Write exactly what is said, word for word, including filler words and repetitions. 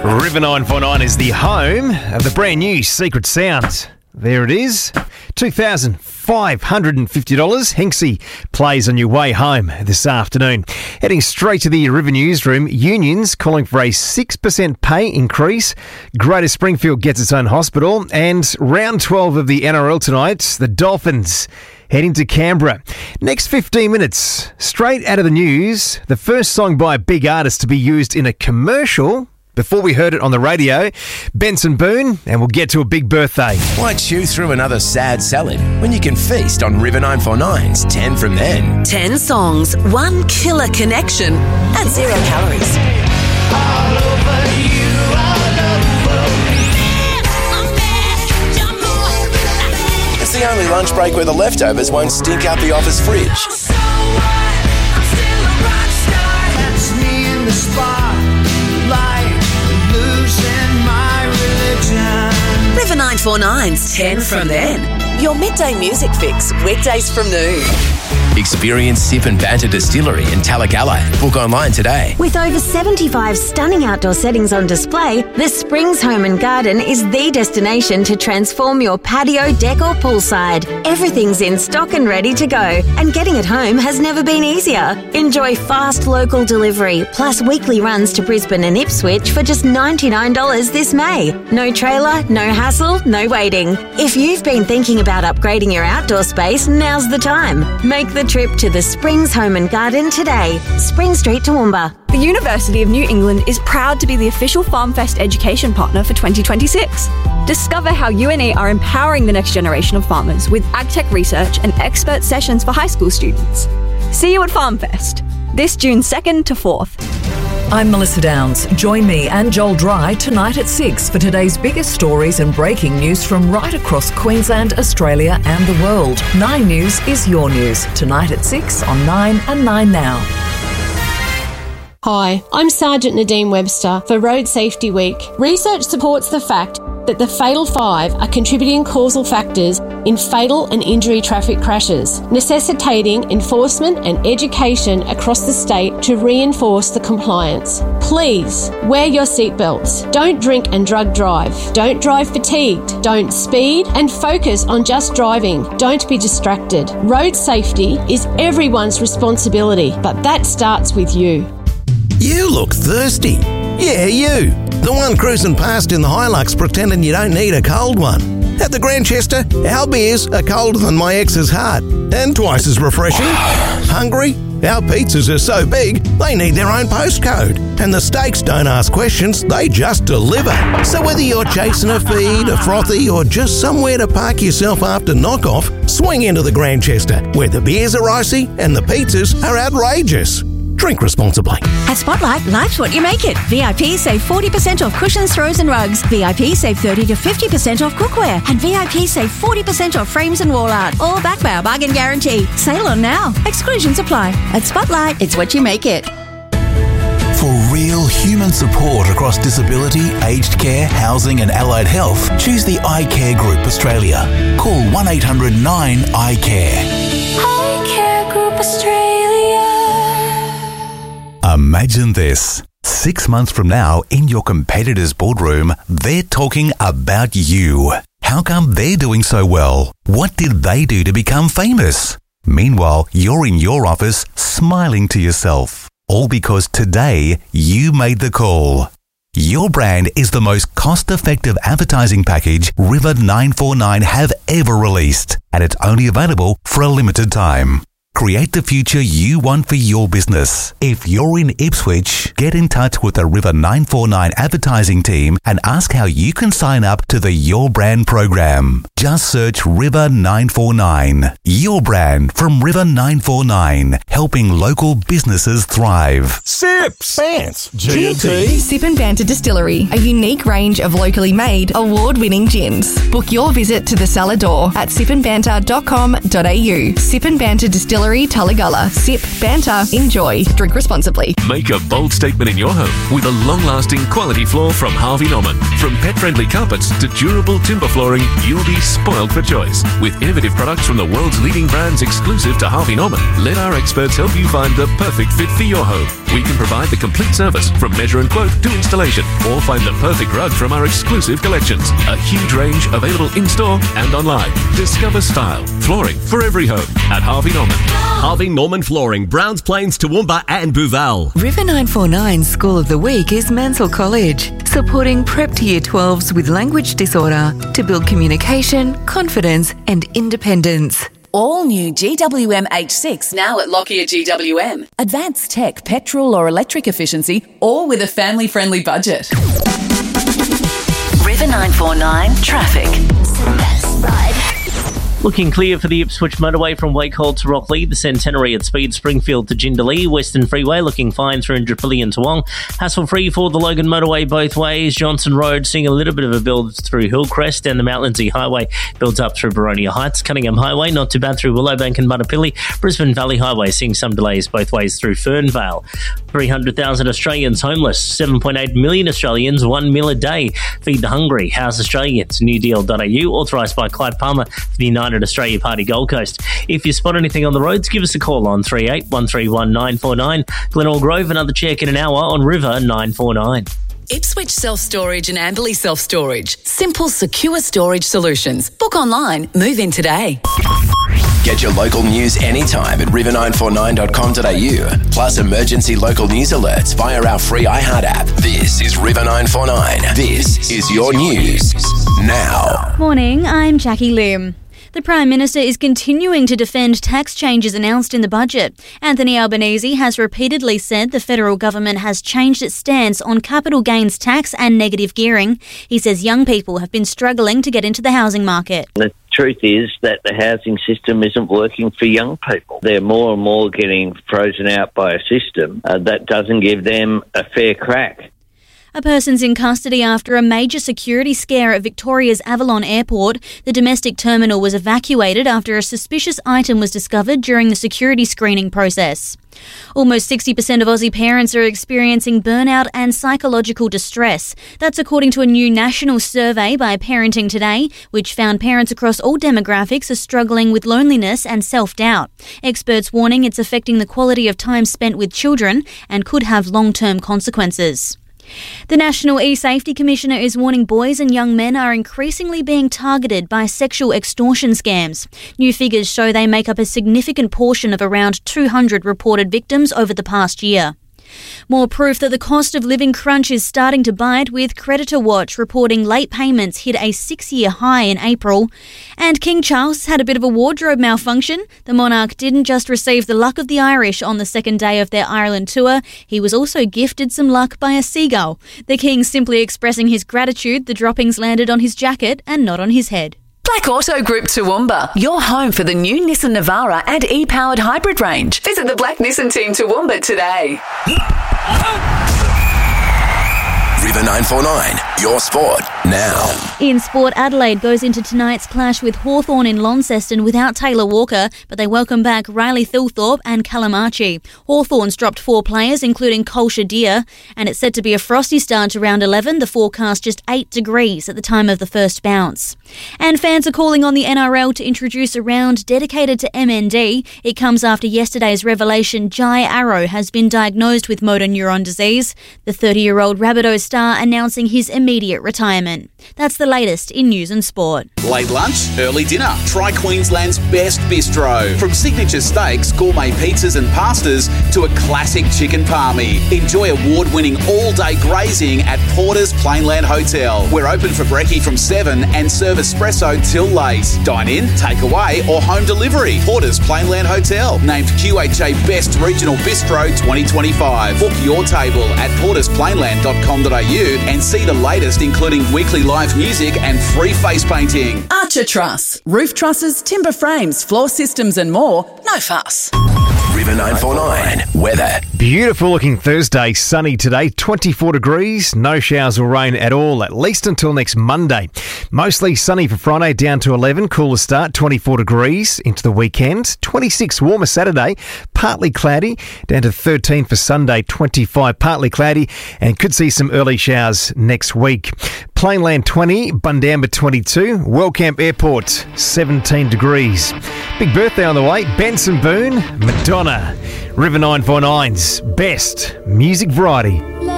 River nine four nine is the home of the brand new Secret Sound. There it is, two thousand five hundred fifty dollars. Hinksy plays on your way home this afternoon. Heading straight to the River Newsroom, unions calling for a six percent pay increase. Greater Springfield gets its own hospital. And round twelve of the N R L tonight, the Dolphins heading to Canberra. Next fifteen minutes, straight out of the news, the first song by a big artist to be used in a commercial. Before we heard it on the radio, Benson Boone, and we'll get to a big birthday. Why chew through another sad salad when you can feast on River nine four nine's ten from then? ten songs, one killer connection, and zero calories. All over you, all over me. It's the only lunch break where the leftovers won't stink out the office fridge. So what? I'm still a rock star. Catch me in the spotlight, losing my religion. River nine four nine's ten from then. Your midday music fix, weekdays from noon. Experience Sip and Banter Distillery in Talagalla. Book online today. With over seventy-five stunning outdoor settings on display, the Springs Home and Garden is the destination to transform your patio, deck or poolside. Everything's in stock and ready to go, and getting it home has never been easier. Enjoy fast local delivery, plus weekly runs to Brisbane and Ipswich for just ninety-nine dollars this May. No trailer, no hassle, no waiting. If you've been thinking about upgrading your outdoor space, now's the time. Make the trip to the Springs Home and Garden today. Spring Street, Toowoomba. The University of New England is proud to be the official FarmFest education partner for twenty twenty-six. Discover how U N E are empowering the next generation of farmers with agtech research and expert sessions for high school students. See you at FarmFest, this June second to fourth. I'm Melissa Downs. Join me and Joel Dry tonight at six for today's biggest stories and breaking news from right across Queensland, Australia and the world. Nine News is your news. Tonight at six on Nine and Nine Now. Hi, I'm Sergeant Nadine Webster for Road Safety Week. Research supports the fact that the Fatal Five are contributing causal factors in fatal and injury traffic crashes, necessitating enforcement and education across the state to reinforce the compliance. Please, wear your seatbelts. Don't drink and drug drive. Don't drive fatigued. Don't speed, and focus on just driving. Don't be distracted. Road safety is everyone's responsibility, but that starts with you. You look thirsty. Yeah, you. The one cruising past in the Hilux pretending you don't need a cold one. At the Grantchester, our beers are colder than my ex's heart and twice as refreshing. Hungry? Our pizzas are so big, they need their own postcode. And the steaks don't ask questions, they just deliver. So whether you're chasing a feed, a frothy, or just somewhere to park yourself after knockoff, swing into the Grantchester, where the beers are icy and the pizzas are outrageous. Drink responsibly. At Spotlight, life's what you make it. V I P save forty percent off cushions, throws and rugs. V I P save thirty to fifty percent off cookware. And V I P save forty percent off frames and wall art. All backed by our bargain guarantee. Sale on now. Exclusions apply. At Spotlight, it's what you make it. For real human support across disability, aged care, housing and allied health, choose the I Care Group Australia. Call one eight hundred nine I care. I Care Group Australia. Imagine this. Six months from now, in your competitor's boardroom, they're talking about you. How come they're doing so well? What did they do to become famous? Meanwhile, you're in your office smiling to yourself. All because today you made the call. Your brand is the most cost-effective advertising package River nine four nine have ever released, and it's only available for a limited time. Create the future you want for your business. If you're in Ipswich, get in touch with the River nine four nine advertising team and ask how you can sign up to the Your Brand program. Just search River nine four nine. Your Brand from River nine four nine, helping local businesses thrive. Sips, Bants, G and T. Sip and Banter Distillery, a unique range of locally made, award-winning gins. Book your visit to the cellar door at sip and banter dot com dot a u. Sip and Banter Distillery Gallery, Tullagalla. Sip, banter, enjoy. Drink responsibly. Make a bold statement in your home with a long-lasting quality floor from Harvey Norman. From pet-friendly carpets to durable timber flooring, you'll be spoiled for choice. With innovative products from the world's leading brands exclusive to Harvey Norman, let our experts help you find the perfect fit for your home. We can provide the complete service from measure and quote to installation, or find the perfect rug from our exclusive collections. A huge range available in-store and online. Discover style, flooring for every home at Harvey Norman. Harvey Norman Flooring, Browns Plains, Toowoomba and Booval. River nine four nine School of the Week is Mansell College, supporting prep to year twelves with language disorder to build communication, confidence and independence. All new G W M H six now at Lockyer G W M. Advanced tech, petrol or electric efficiency, all with a family-friendly budget. River nine four nine traffic. Looking clear for the Ipswich motorway from Wakehall to Rockley, the Centenary at Speed, Springfield to Jindalee, Western Freeway looking fine through Indooroopilly and Toowong. Hassle-free for the Logan motorway both ways. Johnson Road seeing a little bit of a build through Hillcrest, and the Mount Lindesay Highway builds up through Boronia Heights. Cunningham Highway not too bad through Willowbank and Muttapilly. Brisbane Valley Highway seeing some delays both ways through Fernvale. three hundred thousand Australians homeless, seven point eight million Australians, one meal a day. Feed the hungry. House Australians, new deal dot a u, authorised by Clive Palmer for the United Australia Party Gold Coast. If you spot anything on the roads, give us a call on three eight one three one nine four nine. Glenelg Grove, another check in an hour on River nine four nine. Ipswich Self-Storage and Amberley Self-Storage. Simple, secure storage solutions. Book online. Move in today. Get your local news anytime at river nine four nine dot com dot a u. Plus emergency local news alerts via our free iHeart app. This is River nine four nine. This is your news now. Morning, I'm Jackie Lim. The Prime Minister is continuing to defend tax changes announced in the budget. Anthony Albanese has repeatedly said the federal government has changed its stance on capital gains tax and negative gearing. He says young people have been struggling to get into the housing market. The truth is that the housing system isn't working for young people. They're more and more getting frozen out by a system uh, that doesn't give them a fair crack. A person's in custody after a major security scare at Victoria's Avalon Airport. The domestic terminal was evacuated after a suspicious item was discovered during the security screening process. Almost sixty percent of Aussie parents are experiencing burnout and psychological distress. That's according to a new national survey by Parenting Today, which found parents across all demographics are struggling with loneliness and self-doubt. Experts warning it's affecting the quality of time spent with children and could have long-term consequences. The National E-Safety Commissioner is warning boys and young men are increasingly being targeted by sexual extortion scams. New figures show they make up a significant portion of around two hundred reported victims over the past year. More proof that the cost of living crunch is starting to bite, with Creditor Watch reporting late payments hit a six-year high in April. And King Charles had a bit of a wardrobe malfunction. The monarch didn't just receive the luck of the Irish on the second day of their Ireland tour, he was also gifted some luck by a seagull. The king simply expressing his gratitude the droppings landed on his jacket and not on his head. Black Auto Group Toowoomba, your home for the new Nissan Navara and e-powered hybrid range. Visit the Black Nissan team Toowoomba today. River nine four nine, your sport now. In sport, Adelaide goes into tonight's clash with Hawthorn in Launceston without Taylor Walker, but they welcome back Riley Thilthorpe and Callum Archie. Hawthorn's dropped four players, including Cole Shadir, and it's set to be a frosty start to round eleven, the forecast just eight degrees at the time of the first bounce. And fans are calling on the N R L to introduce a round dedicated to M N D. It comes after yesterday's revelation Jai Arrow has been diagnosed with motor neuron disease. The thirty-year-old Rabbitohs star announcing his immediate retirement. That's the latest in news and sport. Late lunch, early dinner. Try Queensland's best bistro. From signature steaks, gourmet pizzas and pastas to a classic chicken palmy. Enjoy award-winning all-day grazing at Porter's Plainland Hotel. We're open for brekkie from seven and serve espresso till late. Dine in, take away or home delivery. Porter's Plainland Hotel. Named Q H A Best Regional Bistro twenty twenty-five. Book your table at porters plainland dot com dot a u and see the latest, including weekly live music and free face painting. Archer Truss. Roof trusses, timber frames, floor systems and more. No fuss. River nine four nine. Weather. Beautiful looking Thursday, sunny today, twenty-four degrees, no showers or rain at all, at least until next Monday. Mostly sunny for Friday, down to eleven, cooler start, twenty-four degrees into the weekend, twenty-six warmer Saturday, partly cloudy, down to thirteen for Sunday, twenty-five, partly cloudy, and could see some early showers next week. Plainland twenty, Bundamba twenty-two, Wellcamp Airport seventeen degrees. Big birthday on the way, Benson Boone, Madonna. River nine four nine's best music variety.